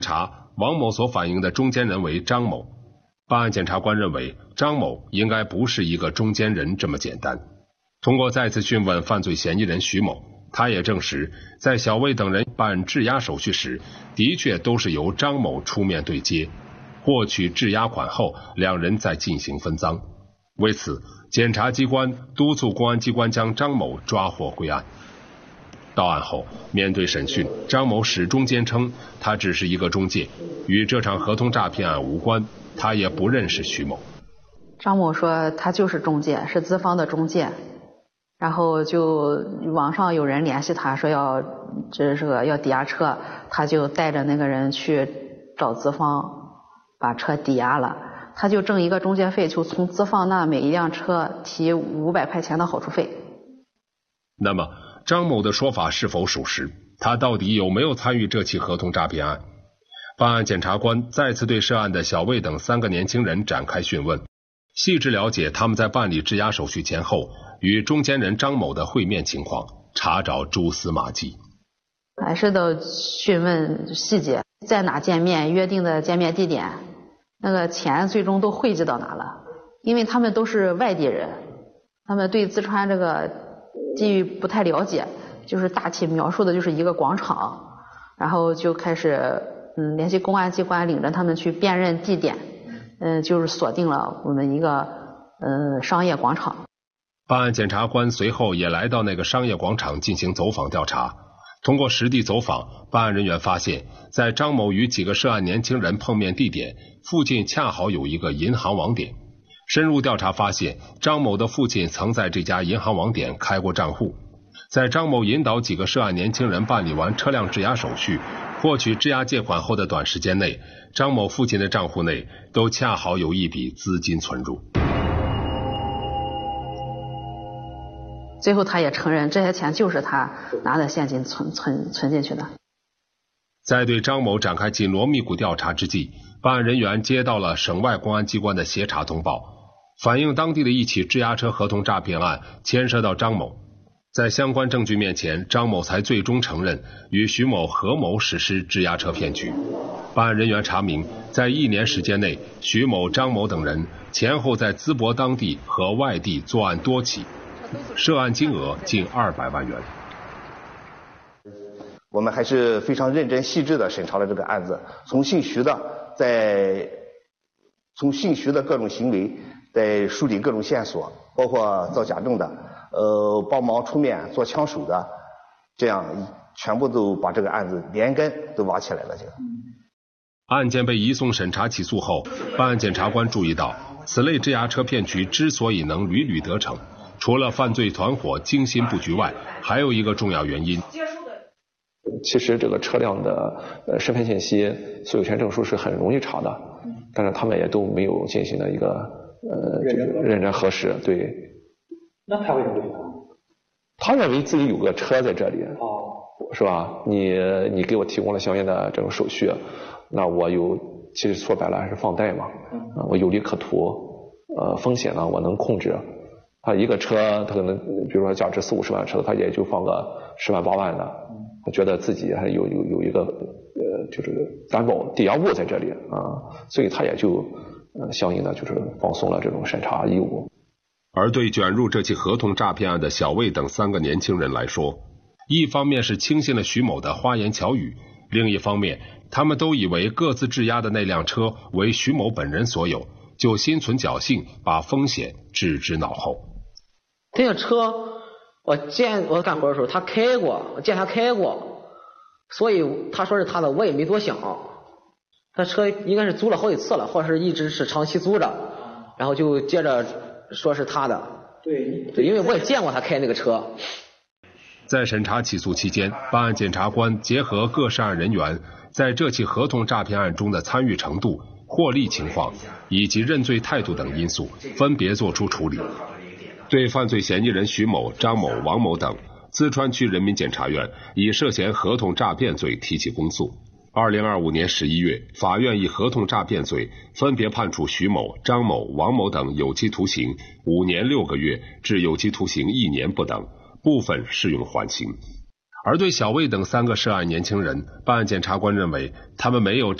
查王某所反映的中间人为张某，办案检察官认为张某应该不是一个中间人这么简单。通过再次讯问犯罪嫌疑人徐某，他也证实，在小魏等人办质押手续时，的确都是由张某出面对接，获取质押款后，两人再进行分赃。为此，检察机关督促公安机关将张某抓获归案。到案后，面对审讯，张某始终坚称他只是一个中介，与这场合同诈骗案无关，他也不认识徐某。 张某说他就是中介，是资方的中介，然后就网上有人联系他说要抵押车，他就带着那个人去找资方把车抵押了，他就挣一个中介费，就从资方那每一辆车提500块钱的好处费。 那么张某的说法是否属实？他到底有没有参与这起合同诈骗案？办案检察官再次对涉案的小魏等3个年轻人展开讯问，细致了解他们在办理质押手续前后与中间人张某的会面情况，查找蛛丝马迹。 还是都询问细节，在哪见面，约定的见面地点，那个钱最终都汇集到哪了。因为他们都是外地人，他们对淄川这个地域不太了解，就是大体描述的就是一个广场，然后就开始联系公安机关，领着他们去辨认地点，就是锁定了我们一个商业广场。 办案检察官随后也来到那个商业广场进行走访调查。通过实地走访，办案人员发现，在张某与几个涉案年轻人碰面地点附近恰好有一个银行网点。深入调查发现，张某的父亲曾在这家银行网点开过账户。在张某引导几个涉案年轻人办理完车辆质押手续，获取质押借款后的短时间内，张某父亲的账户内都恰好有一笔资金存入。 最后他也承认，这些钱就是他拿的现金存进去的。 在对张某展开紧锣密鼓调查之际，办案人员接到了省外公安机关的协查通报，反映当地的一起质押车合同诈骗案牵涉到张某。在相关证据面前，张某才最终承认与徐某合谋实施质押车骗局。办案人员查明，在1年时间内，徐某、张某等人前后在淄博当地和外地作案多起，涉案金额近200万元。 我们还是非常认真细致地审查了这个案子，从姓徐的各种行为，在梳理各种线索，包括造假证的，帮忙出面做枪手的，这样全部都把这个案子连根都挖起来了。 案件被移送审查起诉后，办案检察官注意到，此类质押车骗局之所以能屡屡得逞，除了犯罪团伙精心布局外，还有一个重要原因。 其实这个车辆的身份信息、所有权证书是很容易查的，但是他们也都没有进行了一个认真核实。对。 那他为什么不去查？ 他认为自己有个车在这里，是吧？你给我提供了相应的这种手续，那我其实说白了还是放贷嘛，我有利可图，风险呢我能控制。他一个车，他可能比如说价值40-50万车，他也就放个10万8万的，他觉得自己还有一个就是担保抵押物在这里所以他也就相应的就是放松了这种审查义务。 而对卷入这起合同诈骗案的小魏等3个年轻人来说，一方面是轻信了徐某的花言巧语，另一方面他们都以为各自质押的那辆车为徐某本人所有，就心存侥幸，把风险置之脑后。 这个车我干活的时候他开过，我见他开过，所以他说是他的，我也没多想。他车应该是租了好几次了，或者是一直是长期租着，然后就接着说是他的。对，因为我也见过他开那个车。 在审查起诉期间，办案检察官结合各涉案人员在这起合同诈骗案中的参与程度、获利情况以及认罪态度等因素，分别作出处理。对犯罪嫌疑人徐某、张某、王某等，淄川区人民检察院以涉嫌合同诈骗罪提起公诉。2025年11月，法院以合同诈骗罪分别判处徐某、张某、王某等有期徒刑5年6个月至有期徒刑1年不等，部分适用缓刑。 而对小魏等3个涉案年轻人，办案检察官认为他们没有